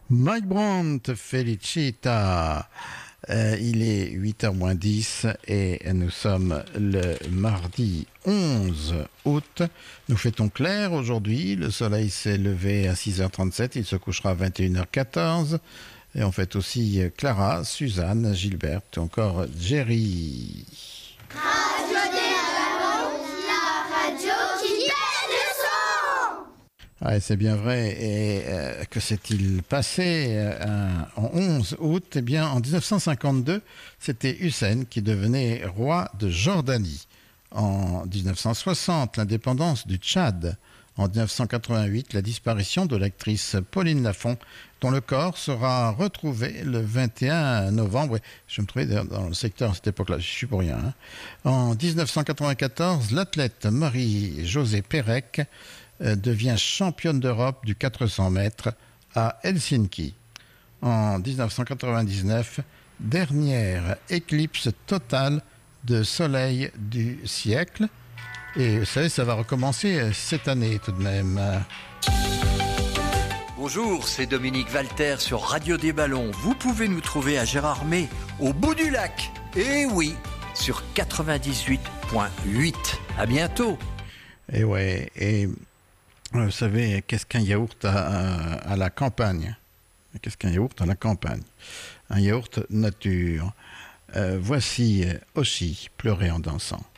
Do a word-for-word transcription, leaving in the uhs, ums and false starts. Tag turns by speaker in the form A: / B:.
A: Mike Brandt, Felicita. Euh, il est huit heures moins dix et nous sommes le mardi onze août. Nous fêtons clair aujourd'hui. Le soleil s'est levé à six heures trente-sept. Il se couchera à vingt et une heures quatorze. Et on fête aussi Clara, Suzanne, Gilberte ou encore Jerry.
B: Radio des ballons, la radio qui pèse le son.
A: Ah, et c'est bien vrai. Et euh, que s'est-il passé euh, en onze août? Eh bien, en dix-neuf cent cinquante-deux, c'était Hussein qui devenait roi de Jordanie. En dix-neuf cent soixante, l'indépendance du Tchad. En dix-neuf cent quatre-vingt-huit, la disparition de l'actrice Pauline Lafont, dont le corps sera retrouvé le vingt et un novembre. Je me trouvais dans le secteur à cette époque-là, je suis pour rien. Hein. En dix-neuf cent quatre-vingt-quatorze, l'athlète Marie-Josée Pérec euh, devient championne d'Europe du quatre cents mètres à Helsinki. En dix-neuf cent quatre-vingt-dix-neuf, dernière éclipse totale de soleil du siècle. Et vous savez, ça va recommencer cette année tout de même.
C: Bonjour, c'est Dominique Walter sur Radio des Ballons. Vous pouvez nous trouver à Gérardmer, au bout du lac. Et oui, sur quatre-vingt-dix-huit virgule huit. À bientôt.
A: Et ouais, et vous savez, qu'est-ce qu'un yaourt à, à, à la campagne? Qu'est-ce qu'un yaourt à la campagne? Un yaourt nature. Euh, voici Oshi pleurer en dansant.